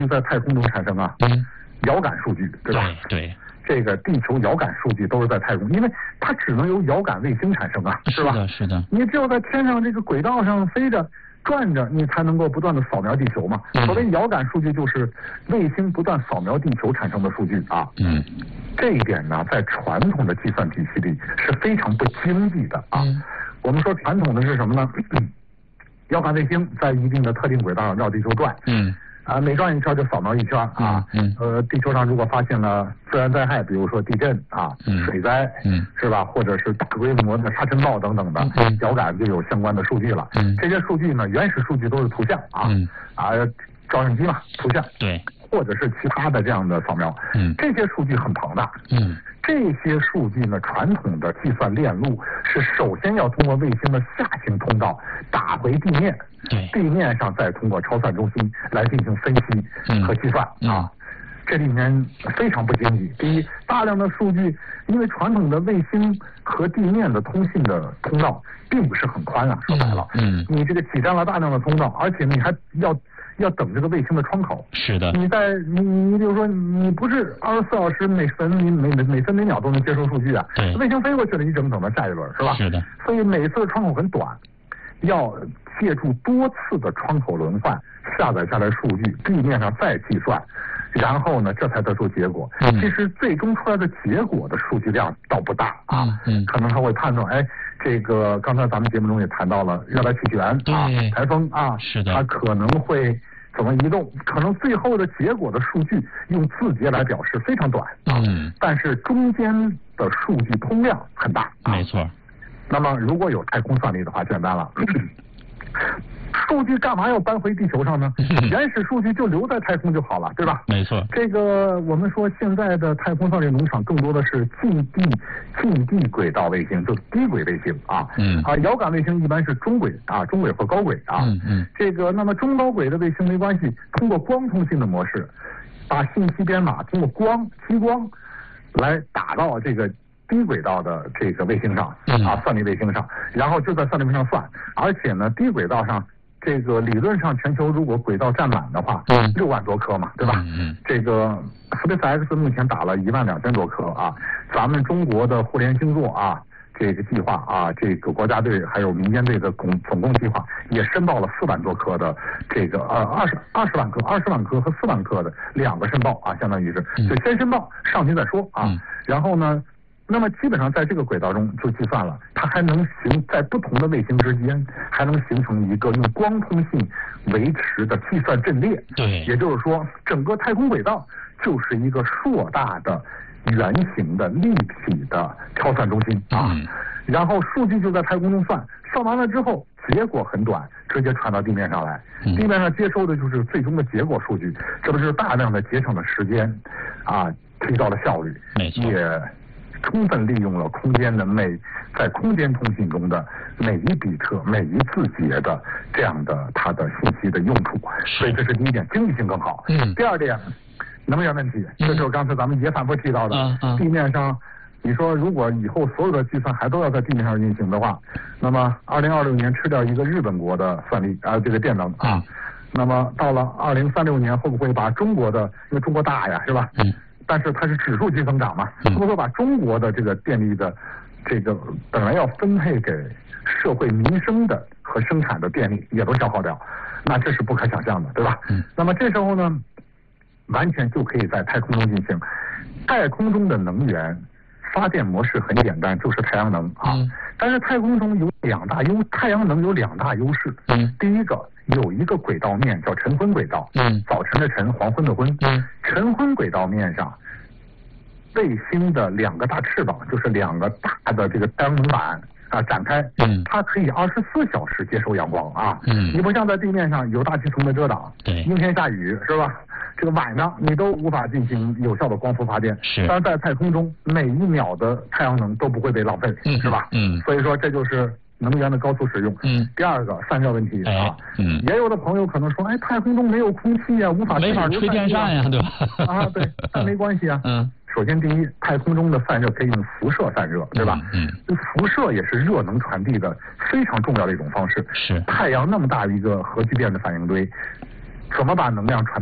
在太空中产生啊，遥感数据，对吧？ 对。 这个地球遥感数据都是在太空，因为它只能由遥感卫星产生啊，是吧？ 是的。 你只有在天上这个轨道上飞着、转着，你才能够不断的扫描地球嘛。所谓遥感数据，就是卫星不断扫描地球产生的数据啊。这一点呢，在传统的计算体系里是非常不经济的啊。我们说传统的是什么呢？遥感卫星在一定的特定轨道上绕地球转。每转一圈就扫描一圈啊。地球上如果发现了自然灾害，比如说地震啊、水灾，是吧？或者是大规模的沙尘暴等等的，遥感就有相关的数据了。这些数据呢，原始数据都是图像照相机嘛，图像。对。或者是其他的这样的扫描。这些数据很庞大。这些数据呢，传统的计算链路是首先要通过卫星的下行通道打回地面，地面上再通过超算中心来进行分析和计算啊。这里面非常不经济。第一，大量的数据，因为传统的卫星和地面的通信的通道并不是很宽啊，说白了，你这个挤占了大量的通道，而且你还要等这个卫星的窗口。是的。你比如说，你不是24小时每分每秒都能接收数据啊。对。卫星飞过去了，你怎么等到下一轮，是吧？是的。所以每次的窗口很短，要借助多次的窗口轮换下载下来数据，地面上再计算，然后呢，这才得出结果。其实最终出来的结果的数据量倒不大啊。可能他会判断，这个刚才咱们节目中也谈到了热带气旋啊、台风啊，是的，它可能会怎么移动？可能最后的结果的数据用字节来表示非常短但是中间的数据通量很大。没错。那么如果有太空算力的话，简单了。数据干嘛要搬回地球上呢？原始数据就留在太空就好了，对吧？没错。这个我们说现在的太空算力农场更多的是近地轨道卫星，就是低轨卫星啊。遥感卫星一般是中轨和高轨啊。这个那么中高轨的卫星没关系，通过光通信的模式，把信息编码通过激光来打到这个低轨道的这个卫星上算力卫星上，然后就在算力卫星上算，而且呢，低轨道上这个理论上全球如果轨道占满的话，6万多颗嘛，对吧？这个 SpaceX 目前打了12000多颗啊，咱们中国的互联星座这个计划这个国家队还有民间队的总共计划也申报了4万多颗的这个20万颗和4万颗的2个申报相当于是就先申报上去再说然后呢。那么基本上在这个轨道中就计算了，它还能在不同的卫星之间还能形成一个用光通信维持的计算阵列。对，也就是说，整个太空轨道就是一个硕大的圆形的立体的超算中心然后数据就在太空中算完了之后，结果很短，直接传到地面上来。地面上接收的就是最终的结果数据，这不是大量的节省了时间提高了效率，也充分利用了空间的在空间通信中的每一比特、每一字节的这样的它的信息的用处，所以这是第一点，经济性更好。第二点，能源问题，这就是刚才咱们也反复提到的，地面上，你说如果以后所有的计算还都要在地面上运行的话，那么2026年吃掉一个日本国的算力这个电能那么到了2036年会不会把中国的，因为中国大呀，是吧？但是它是指数级增长嘛，如果说把中国的这个电力的这个本来要分配给社会民生的和生产的电力也都消耗掉，那这是不可想象的，对吧？那么这时候呢，完全就可以在太空中进行。太空中的能源发电模式很简单，就是太阳能但是太空中有太阳能有2大优势。第一个，有一个轨道面叫晨昏轨道，早晨的晨，黄昏的昏。晨昏轨道面上，卫星的2个大翅膀，就是2个大的这个太阳能板展开，它可以24小时接收阳光你不像在地面上有大气层的遮挡，阴天下雨是吧？这个晚上你都无法进行有效的光伏发电，但是在太空中每1秒的太阳能都不会被浪费，是吧？所以说这就是能源的高速使用。第二个散热问题也有的朋友可能说，太空中没有空气无法没法吹电扇呀，对吧？ 对，但没关系首先第一，太空中的散热可以用辐射散热，对吧？辐射也是热能传递的非常重要的一种方式。太阳那么大一个核聚变的反应堆，怎么把能量传到